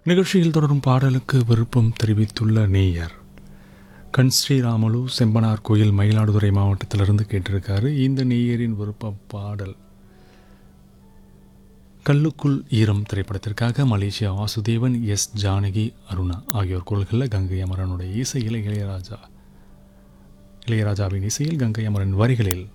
நிகழ்ச்சியில் தொடரும் பாடலுக்கு விருப்பம் தெரிவித்துள்ள நேயர் கண் ஸ்ரீராமலு செம்பனார் கோயில் மயிலாடுதுறை மாவட்டத்திலிருந்து கேட்டிருக்காரு. இந்த நேயரின் விருப்ப பாடல் கல்லுக்குள் ஈரம் திரைப்படத்திற்காக மலேசியா வாசுதேவன், எஸ் ஜானகி, அருணா ஆகியோர் குரல்களில் கங்கை அமரனுடைய இசையில் இளையராஜாவின் இசையில் கங்கை அமரன் வரிகளில்